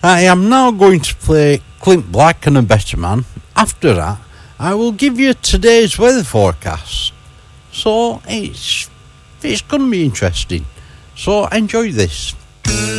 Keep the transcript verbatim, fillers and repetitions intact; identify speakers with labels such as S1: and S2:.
S1: I am now going to play Clint Black and a Better Man. After that, I will give you today's weather forecast. So it's it's going to be interesting. So enjoy this.